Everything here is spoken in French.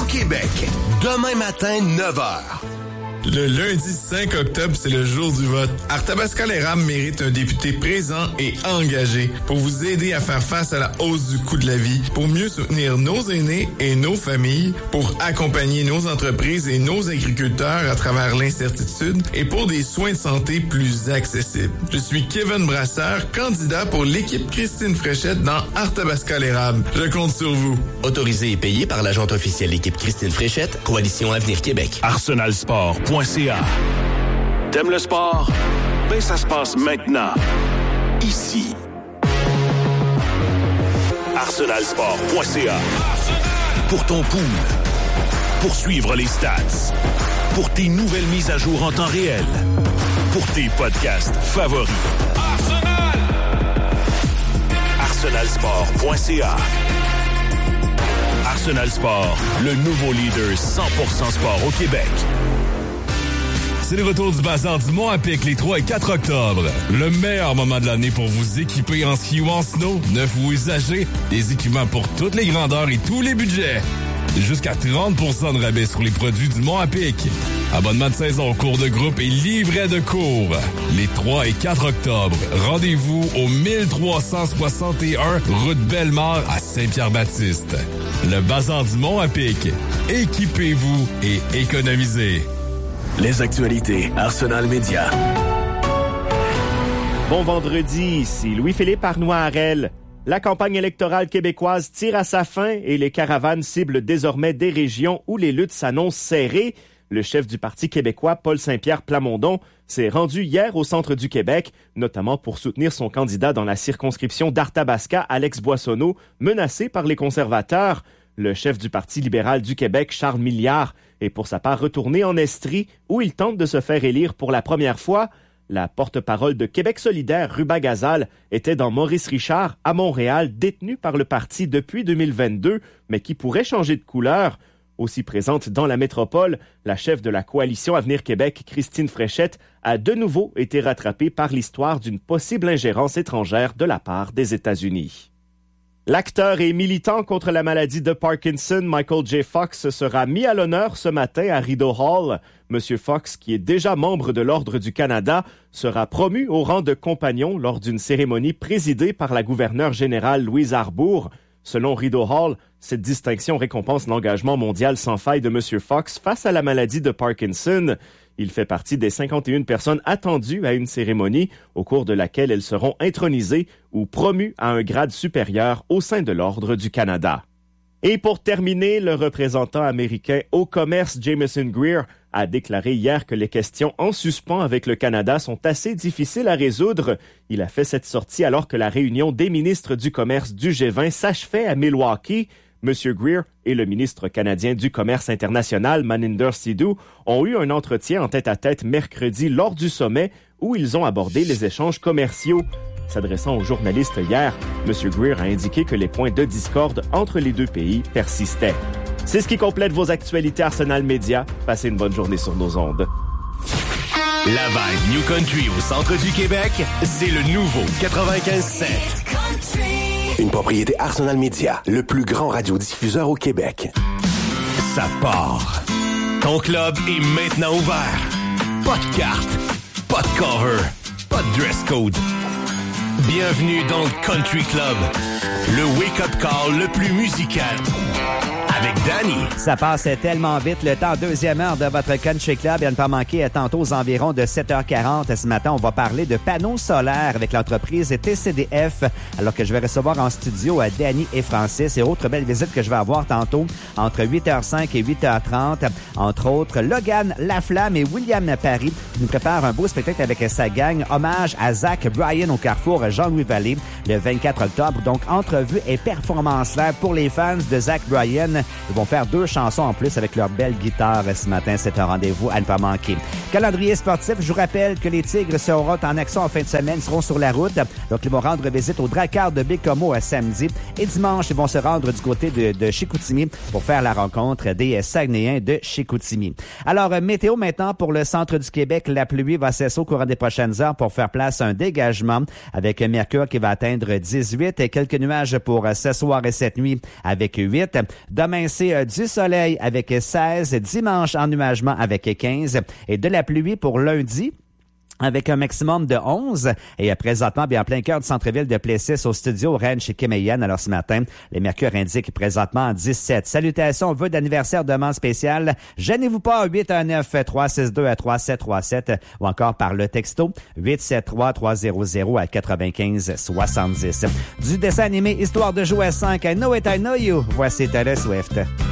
Québec. Demain matin, 9h. Le lundi 5 octobre, c'est le jour du vote. Arthabasca-les-Rames mérite un député présent et engagé pour vous aider à faire face à la hausse du coût de la vie, pour mieux soutenir nos aînés et nos familles, pour accompagner nos entreprises et nos agriculteurs à travers l'incertitude et pour des soins de santé plus accessibles. Je suis Kevin Brasseur, candidat pour l'équipe Christine Fréchette dans Arthabasca-les-Rames. Je compte sur vous. Autorisé et payé par l'agente officielle équipe Christine Fréchette, Coalition Avenir Québec. ArsenalSport.ca. T'aimes le sport? Ben ça se passe maintenant. Ici. ArsenalSport.ca. Pour ton pool. Pour suivre les stats. Pour tes nouvelles mises à jour en temps réel. Pour tes podcasts favoris. ArsenalSport.ca. Arsenal Sport, le nouveau leader 100% sport au Québec. C'est le retour du Bazar du Mont-à-Pic les 3 et 4 octobre. Le meilleur moment de l'année pour vous équiper en ski ou en snow, neuf ou usagé, des équipements pour toutes les grandeurs et tous les budgets. Jusqu'à 30% de rabais sur les produits du Mont-à-Pic. Abonnement de saison, cours de groupe et livret de cours. Les 3 et 4 octobre, rendez-vous au 1361 route Bellemare à Saint-Pierre-Baptiste. Le Bazar du Mont-à-Pic. Équipez-vous et économisez. Les actualités Arsenal Média. Bon vendredi, ici Louis-Philippe Arnois-Harel. La campagne électorale québécoise tire à sa fin et les caravanes ciblent désormais des régions où les luttes s'annoncent serrées. Le chef du Parti québécois, Paul Saint-Pierre Plamondon, s'est rendu hier au centre du Québec, notamment pour soutenir son candidat dans la circonscription d'Arthabasca, Alex Boissonneau, menacé par les conservateurs. Le chef du Parti libéral du Québec, Charles Milliard, est pour sa part retourné en Estrie, où il tente de se faire élire pour la première fois. La porte-parole de Québec solidaire, Ruba Gazal, était dans Maurice Richard, à Montréal, détenu par le parti depuis 2022, mais qui pourrait changer de couleur. Aussi présente dans la métropole, la chef de la Coalition Avenir Québec, Christine Fréchette, a de nouveau été rattrapée par l'histoire d'une possible ingérence étrangère de la part des États-Unis. L'acteur et militant contre la maladie de Parkinson, Michael J. Fox, sera mis à l'honneur ce matin à Rideau Hall. Monsieur Fox, qui est déjà membre de l'Ordre du Canada, sera promu au rang de compagnon lors d'une cérémonie présidée par la gouverneure générale Louise Arbour. Selon Rideau Hall, cette distinction récompense l'engagement mondial sans faille de Monsieur Fox face à la maladie de Parkinson. Il fait partie des 51 personnes attendues à une cérémonie au cours de laquelle elles seront intronisées ou promues à un grade supérieur au sein de l'Ordre du Canada. Et pour terminer, le représentant américain au commerce Jameson Greer a déclaré hier que les questions en suspens avec le Canada sont assez difficiles à résoudre. Il a fait cette sortie alors que la réunion des ministres du commerce du G20 s'achevait à Milwaukee. M. Greer et le ministre canadien du Commerce international, Maninder Sidhu, ont eu un entretien en tête-à-tête mercredi lors du sommet où ils ont abordé les échanges commerciaux. S'adressant aux journalistes hier, M. Greer a indiqué que les points de discorde entre les deux pays persistaient. C'est ce qui complète vos actualités Arsenal Média. Passez une bonne journée sur nos ondes. La vibe New Country au centre du Québec, c'est le nouveau 95.7. Une propriété Arsenal Média, le plus grand radiodiffuseur au Québec. Ça part. Ton club est maintenant ouvert. Pas de carte, pas de cover, pas de dress code. Bienvenue dans le Country Club, le wake-up call le plus musical. Avec Danny. Ça passe tellement vite le temps. Deuxième heure de votre Country Club. Et à ne pas manquer, tantôt aux environs de 7h40. Ce matin, on va parler de panneaux solaires avec l'entreprise TCDF. Alors que je vais recevoir en studio Danny et Francis. Et autre belle visite que je vais avoir tantôt entre 8h05 et 8h30. Entre autres, Logan Laflamme et William Paris qui nous préparent un beau spectacle avec sa gang. Hommage à Zach Bryan au Carrefour Jean-Louis Vallée le 24 octobre. Donc, entrevue et performance live pour les fans de Zach Bryan. Ils vont faire 2 chansons en plus avec leur belle guitare ce matin. C'est un rendez-vous à ne pas manquer. Calendrier sportif, je vous rappelle que les Tigres seront en action en fin de semaine, ils seront sur la route. Donc, ils vont rendre visite au Drakkar de Bécomo samedi. Et dimanche, ils vont se rendre du côté de Chicoutimi pour faire la rencontre des Saguenayens de Chicoutimi. Alors, météo maintenant pour le centre du Québec. La pluie va cesser au courant des prochaines heures pour faire place à un dégagement avec un mercure qui va atteindre 18 et quelques nuages pour ce soir et cette nuit avec 8. Demain Demain, c'est du soleil avec 16. Dimanche, ennuagement avec 15. Et de la pluie pour lundi, avec un maximum de 11. Et présentement, bien en plein cœur du centre-ville de Plessis, au studio Rennes chez Kéméienne. Alors ce matin, les mercures indiquent présentement 17. Salutations, vœux d'anniversaire, demande spéciale. Gênez-vous pas, 819-362-3737 ou encore par le texto 873-300-9570. Du dessin animé Histoire de jouer à 5, I Know It, I Know You. Voici Taylor Swift.